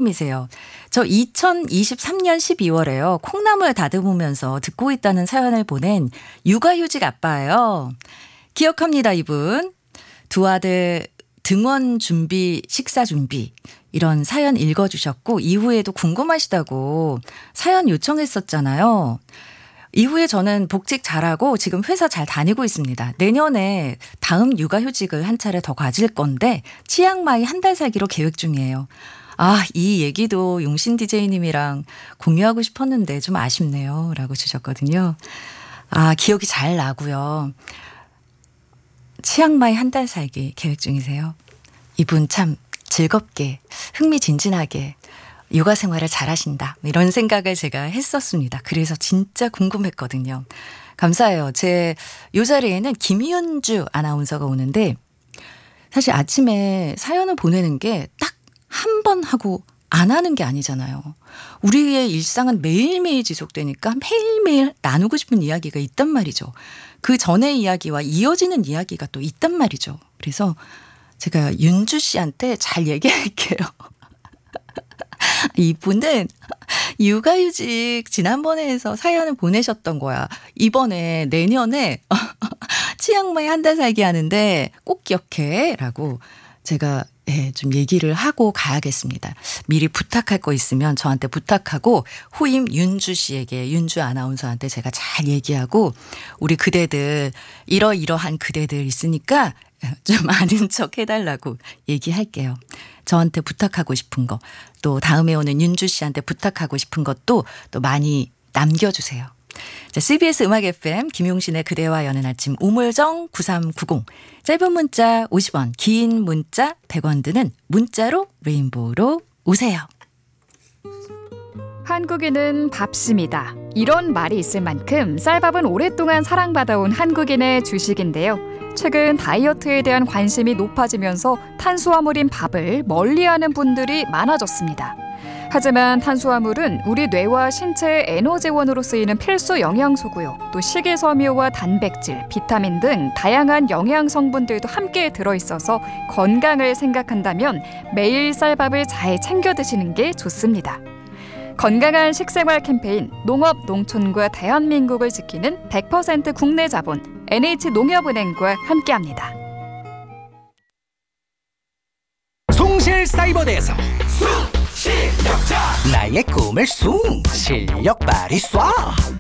콩님이세요. 저 2023년 12월에요. 콩나물 다듬으면서 듣고 있다는 사연을 보낸 육아휴직 아빠예요. 기억합니다, 이분. 두 아들 등원 준비, 식사 준비 이런 사연 읽어주셨고 이후에도 궁금하시다고 사연 요청했었잖아요. 이후에 저는 복직 잘하고 지금 회사 잘 다니고 있습니다. 내년에 다음 육아휴직을 한 차례 더 가질 건데 치앙마이 한 달 살기로 계획 중이에요. 아, 이 얘기도 용신 DJ님이랑 공유하고 싶었는데 좀 아쉽네요. 라고 주셨거든요. 아, 기억이 잘 나고요. 치앙마이 한 달 살기 계획 중이세요? 이분 참 즐겁게 흥미진진하게 육아 생활을 잘하신다 이런 생각을 제가 했었습니다. 그래서 진짜 궁금했거든요. 감사해요. 제 이 자리에는 김윤주 아나운서가 오는데 사실 아침에 사연을 보내는 게 딱 한 번 하고 안 하는 게 아니잖아요. 우리의 일상은 매일매일 지속되니까 매일매일 나누고 싶은 이야기가 있단 말이죠. 그 전의 이야기와 이어지는 이야기가 또 있단 말이죠. 그래서 제가 윤주 씨한테 잘 얘기할게요. 이분은 육아휴직 지난번에 해서 사연을 보내셨던 거야. 이번에 내년에 치앙마이 한 달 살기 하는데 꼭 기억해 라고 제가 좀 얘기를 하고 가야겠습니다. 미리 부탁할 거 있으면 저한테 부탁하고 후임 윤주 씨에게 윤주 아나운서한테 제가 잘 얘기하고 우리 그대들 이러이러한 그대들 있으니까 좀 아는 척 해달라고 얘기할게요. 저한테 부탁하고 싶은 거 또 다음에 오는 윤주 씨한테 부탁하고 싶은 것도 또 많이 남겨주세요. 자, CBS 음악 FM 김용신의 그대와 여는 아침 우물정 9390 짧은 문자 50원 긴 문자 100원 드는 문자로 레인보우로 오세요. 한국인은 밥심이다. 이런 말이 있을 만큼 쌀밥은 오랫동안 사랑받아온 한국인의 주식인데요. 최근 다이어트에 대한 관심이 높아지면서 탄수화물인 밥을 멀리하는 분들이 많아졌습니다. 하지만 탄수화물은 우리 뇌와 신체의 에너지원으로 쓰이는 필수 영양소고요. 또 식이섬유와 단백질, 비타민 등 다양한 영양 성분들도 함께 들어있어서 건강을 생각한다면 매일 쌀밥을 잘 챙겨 드시는 게 좋습니다. 건강한 식생활 캠페인 농업, 농촌과 대한민국을 지키는 100% 국내 자본 NH농협은행과 함께합니다. 송실사이버대에서 실력자 나의 꿈을 숭 실력 발휘 쏴